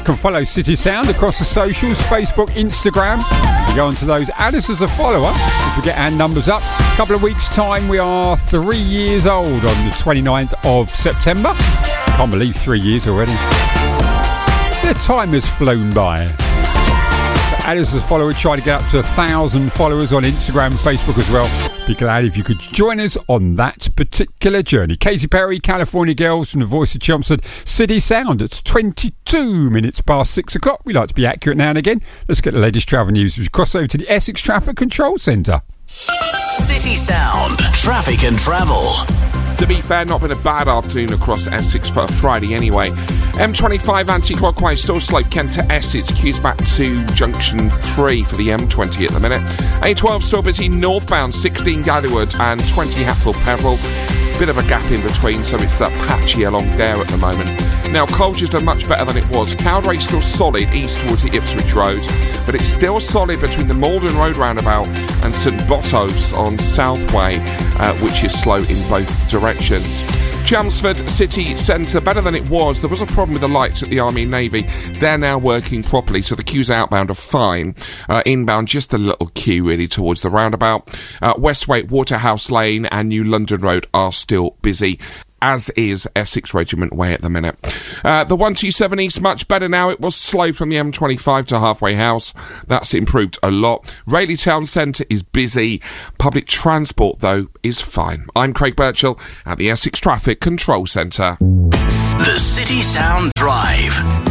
You can follow City Sound across the socials, Facebook, Instagram. You go onto those, add us as a follower as we get our numbers up. A couple of weeks' time, we are 3 years old on the 29th of September. Can't believe 3 years already. The time has flown by. Add us as a follower, try to get up to 1,000 followers on Instagram and Facebook as well. Be glad if you could join us on that particular journey. Katy Perry, California Girls from the Voice of Chelmsford, City Sound. It's 22 minutes past 6 o'clock. We like to be accurate now and again. Let's get the latest travel news. We cross over to the Essex Traffic Control Centre. City Sound, traffic and travel. To be fair, not been a bad afternoon across Essex for a Friday anyway. M25 anti-clockwise still slow Kent to Essex, queues back to junction 3 for the M20 at the minute. A12 still busy northbound, 16 Gallywood and 20 Hatfield Peveril. Bit of a gap in between, so it's patchy along there at the moment. Now, Colchester's much better than it was. Cowdray's still solid east towards the Ipswich Road, but it's still solid between the Malden Road roundabout and St Botto's on Southway, which is slow in both directions. Chelmsford City Centre, better than it was. There was a problem with the lights at the Army and Navy. They're now working properly, so the queues outbound are fine. Inbound, just a little queue really towards the roundabout. Westway, Waterhouse Lane and New London Road are still busy, as is Essex Regiment Way at the minute. The 127 East, much better now. It was slow from the M25 to Halfway House. That's improved a lot. Rayleigh Town Centre is busy. Public transport, though, is fine. I'm Craig Birchall at the Essex Traffic Control Centre. The City Sound Drive.